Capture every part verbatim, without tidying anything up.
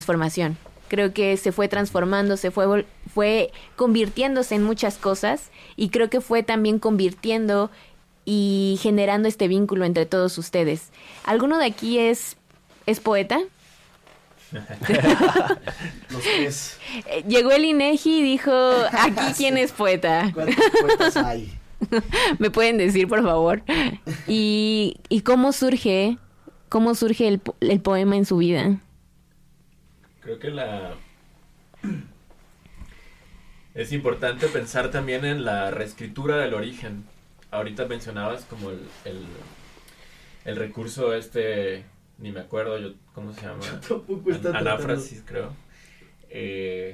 transformación. Creo que se fue transformando, se fue, fue convirtiéndose en muchas cosas y creo que fue también convirtiendo y generando este vínculo entre todos ustedes. ¿Alguno de aquí es, es poeta? Los tres. Llegó el INEGI y dijo, aquí quién es poeta. ¿Cuántos poetas hay? ¿Me pueden decir, por favor? ¿Y, y cómo surge, cómo surge el, el poema en su vida? Creo que la... es importante pensar también en la reescritura del origen. Ahorita mencionabas como el, el, el recurso este, ni me acuerdo yo, ¿cómo se llama? Yo tampoco está An- tratando. Anáfrasis, creo. Eh...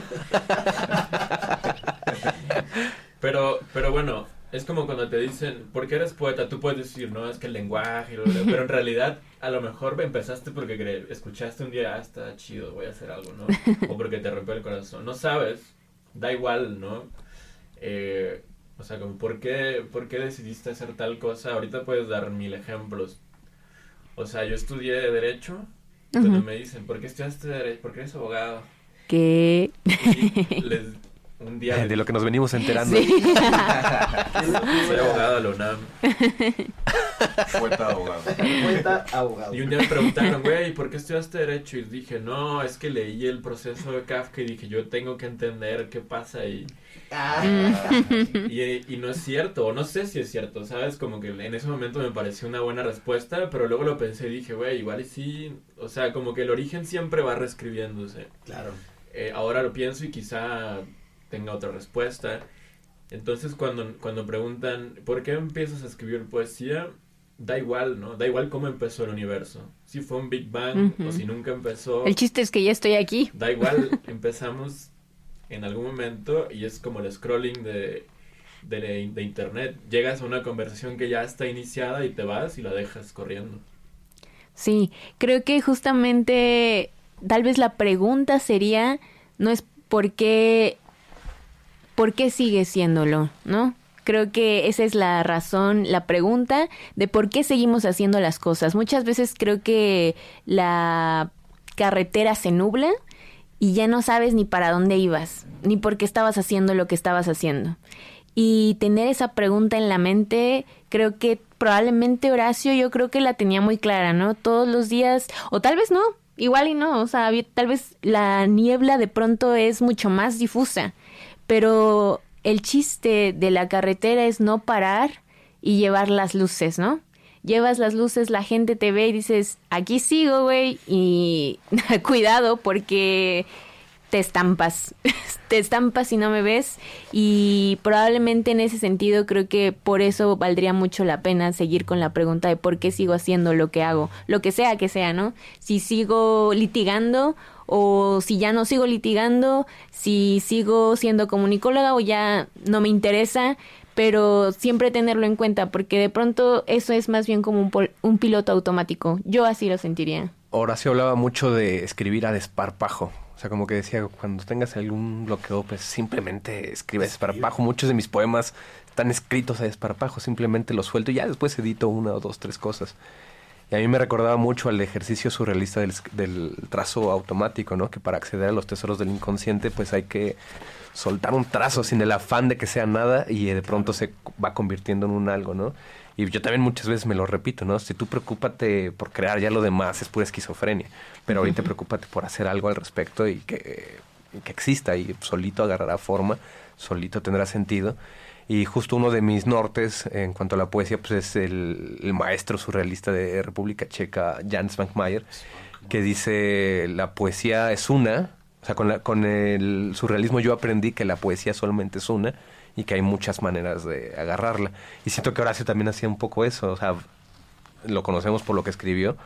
pero, pero bueno, es como cuando te dicen, ¿por qué eres poeta? Tú puedes decir, no, es que el lenguaje, pero en realidad a lo mejor empezaste porque cre- escuchaste un día, ah, está chido, voy a hacer algo, ¿no? O porque te rompió el corazón. No sabes, da igual, ¿no? Eh, o sea, como, ¿por qué, ¿por qué decidiste hacer tal cosa? Ahorita puedes dar mil ejemplos. O sea, yo estudié Derecho, uh-huh. Cuando me dicen, ¿por qué estudiaste Derecho? ¿Por qué eres abogado? ¿Qué? Y les... Un día de, de lo que nos venimos enterando. Sí. Soy abogado de la UNAM. Poeta abogado. Poeta abogado. Y un día me preguntaron, güey, ¿por qué estudiaste Derecho? Y dije, no, es que leí el proceso de Kafka y dije, yo tengo que entender qué pasa ahí. Ah. Y, y no es cierto, o no sé si es cierto, ¿sabes? Como que en ese momento me pareció una buena respuesta, pero luego lo pensé y dije, güey, igual y sí. O sea, como que el origen siempre va reescribiéndose. Claro. Eh, ahora lo pienso y quizá tenga otra respuesta. Entonces cuando, cuando preguntan ¿por qué empiezas a escribir poesía? Da igual, ¿no? Da igual cómo empezó el universo. Si fue un Big Bang uh-huh. o si nunca empezó. El chiste es que ya estoy aquí. Da igual, empezamos en algún momento y es como el scrolling de, de, de internet. Llegas a una conversación que ya está iniciada y te vas y la dejas corriendo. Sí, creo que justamente tal vez la pregunta sería, no es por qué... ¿Por qué sigue siéndolo, no? Creo que esa es la razón, la pregunta de por qué seguimos haciendo las cosas. Muchas veces creo que la carretera se nubla y ya no sabes ni para dónde ibas, ni por qué estabas haciendo lo que estabas haciendo. Y tener esa pregunta en la mente, creo que probablemente Horacio, yo creo que la tenía muy clara, ¿no? Todos los días, o tal vez no, igual y no, o sea, tal vez la niebla de pronto es mucho más difusa. Pero el chiste de la carretera es no parar y llevar las luces, ¿no? Llevas las luces, la gente te ve y dices, aquí sigo, güey, y cuidado porque te estampas, te estampas y no me ves, y probablemente en ese sentido creo que por eso valdría mucho la pena seguir con la pregunta de por qué sigo haciendo lo que hago, lo que sea que sea, ¿no? Si sigo litigando o si ya no sigo litigando, si sigo siendo comunicóloga o ya no me interesa, pero siempre tenerlo en cuenta, porque de pronto eso es más bien como un, pol- un piloto automático. Yo así lo sentiría. Horacio hablaba mucho de escribir a desparpajo. O sea, como que decía, cuando tengas algún bloqueo, pues simplemente escribe a desparpajo. Muchos de mis poemas están escritos a desparpajo, simplemente los suelto y ya después edito una o dos, tres cosas. Y a mí me recordaba mucho al ejercicio surrealista del, del trazo automático, ¿no? Que para acceder a los tesoros del inconsciente, pues hay que soltar un trazo sin el afán de que sea nada y de pronto se va convirtiendo en un algo, ¿no? Y yo también muchas veces me lo repito, ¿no? Si tú preocúpate por crear, ya lo demás es pura esquizofrenia. Pero ahorita preocúpate por hacer algo al respecto y que, y que exista y solito agarrará forma, solito tendrá sentido. Y justo uno de mis nortes en cuanto a la poesía pues es el, el maestro surrealista de República Checa, Jan Svankmajer, que dice la poesía es una, o sea, con, la, con el surrealismo yo aprendí que la poesía solamente es una y que hay muchas maneras de agarrarla. Y siento que Horacio también hacía un poco eso, o sea, lo conocemos por lo que escribió,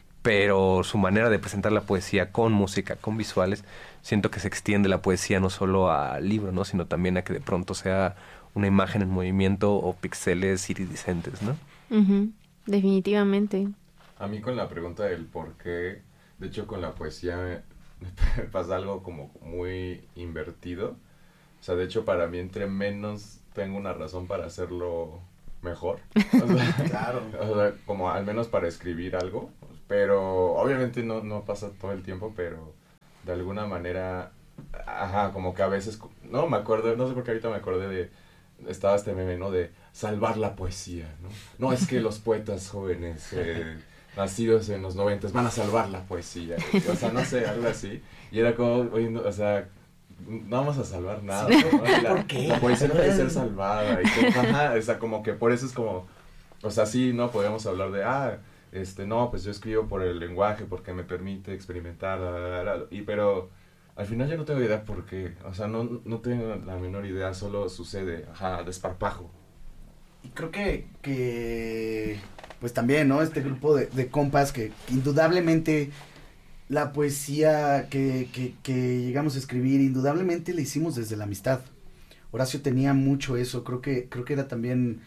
pero su manera de presentar la poesía con música, con visuales, siento que se extiende la poesía no solo al libro, ¿no? Sino también a que de pronto sea una imagen en movimiento o píxeles iridiscentes, ¿no? Uh-huh. Definitivamente. A mí con la pregunta del por qué, de hecho con la poesía me, me pasa algo como muy invertido. O sea, de hecho para mí entre menos tengo una razón para hacerlo mejor. O sea, Claro. O sea, como al menos para escribir algo. Pero obviamente no, no pasa todo el tiempo, pero de alguna manera, ajá, como que a veces, no, me acuerdo, no sé por qué ahorita me acordé de, estaba este meme, ¿no? De salvar la poesía, ¿no? No, es que los poetas jóvenes, eh, nacidos en los noventas, van a salvar la poesía, o sea, no sé, algo así, y era como, oye, no, o sea, no vamos a salvar nada, ¿no? La, ¿Por qué? La poesía no puede ser salvada, y como, ajá, o sea, como que por eso es como, o sea, sí, no, podemos hablar de, ah, este, no, pues yo escribo por el lenguaje, porque me permite experimentar, la, la, la, la, y pero al final yo no tengo idea por qué, o sea, no, no tengo la menor idea, solo sucede, ajá, desparpajo. Y creo que, que pues también, ¿no? Este grupo de, de compas que, que indudablemente la poesía que, que, que llegamos a escribir, indudablemente la hicimos desde la amistad. Horacio tenía mucho eso, creo que, creo que era también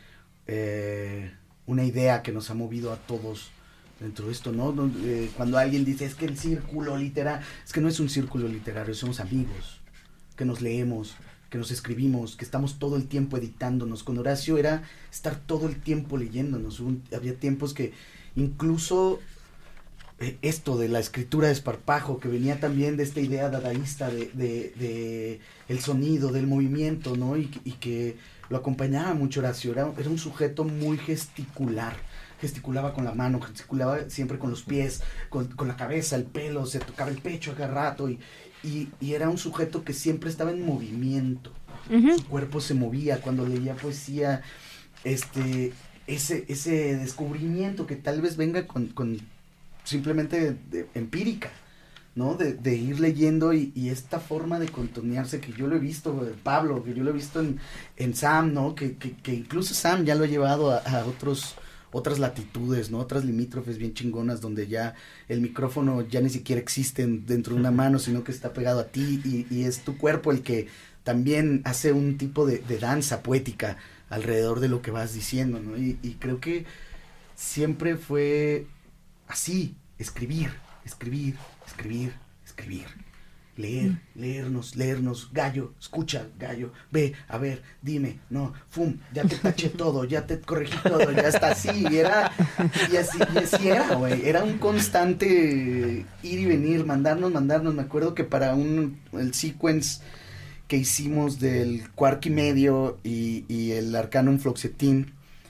eh, una idea que nos ha movido a todos dentro de esto, ¿no? Donde, eh, cuando alguien dice, es que el círculo literario, es que no es un círculo literario, somos amigos, que nos leemos, que nos escribimos, que estamos todo el tiempo editándonos. Con Horacio era estar todo el tiempo leyéndonos. Un, había tiempos que incluso eh, esto de la escritura de esparpajo, que venía también de esta idea dadaísta de, de, de el sonido, del movimiento, ¿no? Y, y que lo acompañaba mucho Horacio. Era, era un sujeto muy gesticular. Gesticulaba con la mano, gesticulaba siempre con los pies, con, con la cabeza, el pelo, se tocaba el pecho a cada rato y Y, y era un sujeto que siempre estaba en movimiento. Uh-huh. Su cuerpo se movía cuando leía poesía. Este, ese, ese descubrimiento que tal vez venga con, con simplemente de, de, empírica, ¿no? De, de ir leyendo y, y esta forma de contonearse que yo lo he visto, Pablo, que yo lo he visto en, en Sam, ¿no? Que, que, que incluso Sam ya lo ha llevado a, a otros... otras latitudes, ¿no? Otras limítrofes bien chingonas donde ya el micrófono ya ni siquiera existe dentro de una mano, sino que está pegado a ti y, y es tu cuerpo el que también hace un tipo de, de danza poética alrededor de lo que vas diciendo, ¿no? Y, y creo que siempre fue así, escribir, escribir, escribir, escribir. Leer, mm. leernos, leernos, gallo, escucha, gallo, ve, a ver, dime, no, fum, ya te taché todo, ya te corregí todo, ya está así, y era, y así, y así era, güey, era un constante ir y venir, mandarnos, mandarnos, me acuerdo que para un, el sequence que hicimos del Quark y Medio y, y el Arcanum Fluoxetine,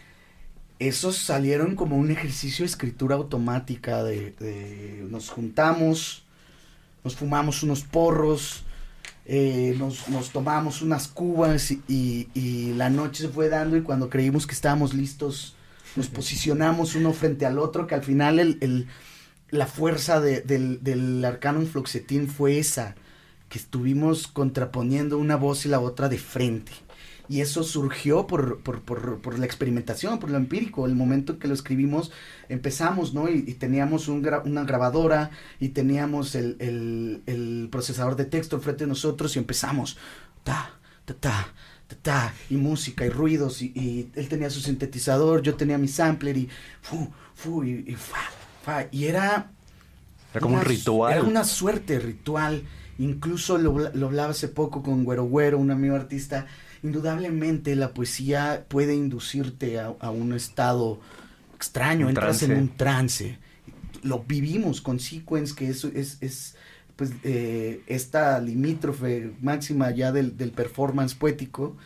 esos salieron como un ejercicio de escritura automática, de, de nos juntamos, nos fumamos unos porros, eh, nos, nos tomamos unas cubas y, y, y la noche se fue dando y cuando creímos que estábamos listos nos posicionamos uno frente al otro, que al final el, el, la fuerza de, del, del Arcanum Fluoxetine fue esa, que estuvimos contraponiendo una voz y la otra de frente. Y eso surgió por, por, por, por la experimentación, por lo empírico. El momento en que lo escribimos, empezamos, ¿no? Y, y teníamos un gra- una grabadora y teníamos el, el, el procesador de texto enfrente de nosotros y empezamos. Ta, ta, ta, ta, ta, y música y ruidos. Y, y él tenía su sintetizador, yo tenía mi sampler y fu, fu, y, y fa, fa. Y era... Era como una, un ritual. Era una suerte ritual. Incluso lo, lo hablaba hace poco con Güero Güero, un amigo artista. Indudablemente la poesía puede inducirte a, a un estado extraño, un entras trance. en un trance. Lo vivimos con Sequence, que es, es, es pues, eh, esta limítrofe máxima ya del, del performance poético.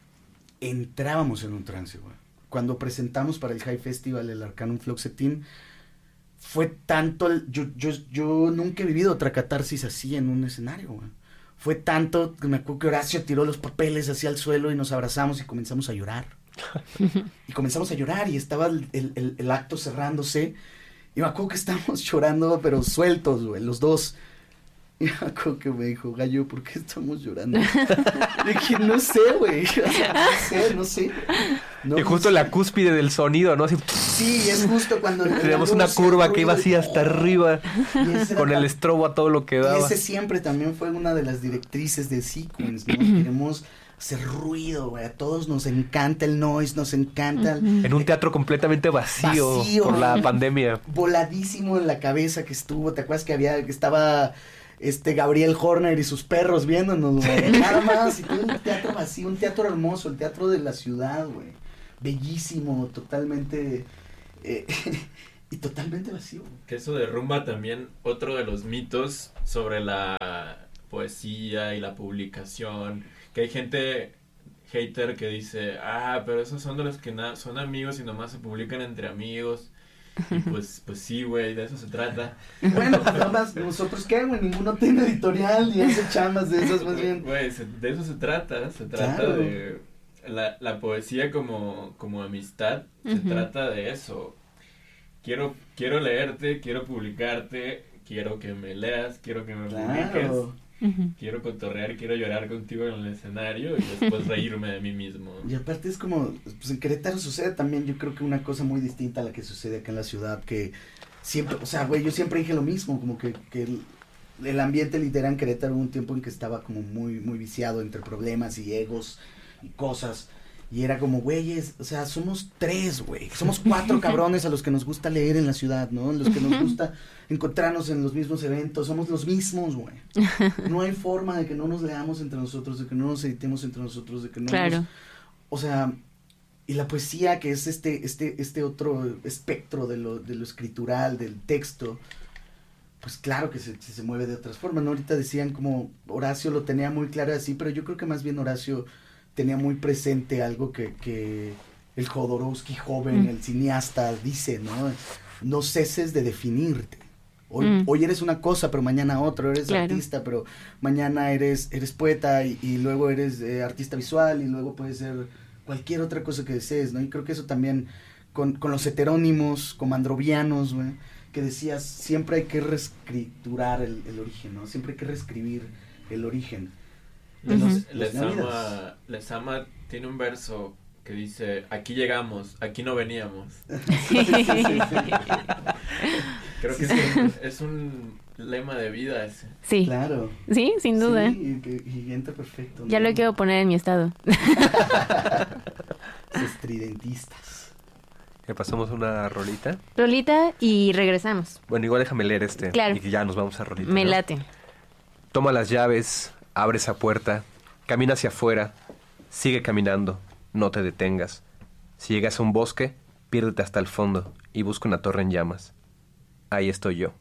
Entrábamos en un trance, güey. Cuando presentamos para el High Festival el Arcanum Fluoxetine, fue tanto, el, yo, yo, yo nunca he vivido otra catarsis así en un escenario, güey. Fue tanto que me acuerdo que Horacio tiró los papeles hacia el suelo y nos abrazamos y comenzamos a llorar. Y comenzamos a llorar y estaba el, el, el acto cerrándose. Y me acuerdo que estábamos llorando, pero sueltos, güey, los dos. Y me acuerdo que me dijo, Gallo, ¿por qué estamos llorando? Le dije, no sé, güey. O sea, no sé, no sé. No, y justo no la cúspide del sonido, ¿no? Así, sí, es justo cuando... Tenemos una curva que iba así hasta arriba, con el estrobo a todo lo que daba. Y ese siempre también fue una de las directrices de Sequence, ¿no? Queremos hacer ruido, güey. A todos nos encanta el noise, nos encanta... El, en un teatro completamente vacío, vacío por la pandemia. Voladísimo en la cabeza que estuvo. ¿Te acuerdas que había, que estaba... este Gabriel Horner y sus perros viéndonos, güey, nada más, y todo un teatro vacío, un teatro hermoso, el teatro de la ciudad, güey, bellísimo, totalmente, eh, y totalmente vacío. Que eso derrumba también otro de los mitos sobre la poesía y la publicación, que hay gente hater que dice, ah, pero esos son de los que na- son amigos y nomás se publican entre amigos. Y pues, pues sí, güey, de eso se trata. Bueno, nada más, nosotros qué, güey, ninguno tiene editorial ni hace chambas de esas, más bien. Güey, se- de eso se trata, se trata Claro. de la, la poesía como, como amistad, se Ujú. trata de eso. Quiero, quiero leerte, quiero publicarte, quiero que me leas, quiero que me publiques, Claro. Ujú. quiero cotorrear, quiero llorar contigo en el escenario y después reírme de mí mismo. Y aparte es como, pues en Querétaro sucede también, yo creo que una cosa muy distinta a la que sucede acá en la ciudad, que siempre, o sea, güey, yo siempre dije lo mismo, como que, que el, el ambiente literario en Querétaro hubo un tiempo en que estaba como muy, muy viciado entre problemas y egos y cosas, y era como, güeyes, o sea, somos tres, güey, somos cuatro cabrones a los que nos gusta leer en la ciudad, ¿no? Los que nos gusta encontrarnos en los mismos eventos, somos los mismos, güey. No hay forma de que no nos leamos entre nosotros, de que no nos editemos entre nosotros, de que no Claro. nos... O sea, y la poesía, que es este, este, este otro espectro de lo, de lo escritural, del texto, pues claro que se, se mueve de otras formas, ¿no? Ahorita decían como Horacio lo tenía muy claro así, pero yo creo que más bien Horacio tenía muy presente algo que, que el Jodorowsky joven, Mm. el cineasta, dice, ¿no? No ceses de definirte. Hoy, Mm. hoy eres una cosa, pero mañana otro, eres Claro. artista, pero mañana eres, eres poeta y, y luego eres eh, artista visual y luego puedes ser cualquier otra cosa que desees, ¿no? Y creo que eso también con, con los heterónimos, comandrovianos, güey, que decías, siempre hay que reescriturar el, el origen, ¿no? Siempre hay que reescribir el origen. de Ujú. los- Les los Nevidas. ama, les ama, tiene un verso que dice, aquí llegamos, aquí no veníamos. Creo que es un, es un lema de vida ese. Sí, Claro. sí, sin duda. Sí, y, que- y entra perfecto. Ya ¿no? lo quiero poner en mi estado. Los estridentistas. Le pasamos una rolita. Rolita y regresamos. Bueno, igual déjame leer este. Claro. Y que ya nos vamos a rolita. Me ¿no? late. Toma las llaves, abre esa puerta, camina hacia afuera, sigue caminando, no te detengas. Si llegas a un bosque, piérdete hasta el fondo y busca una torre en llamas. Ahí estoy yo.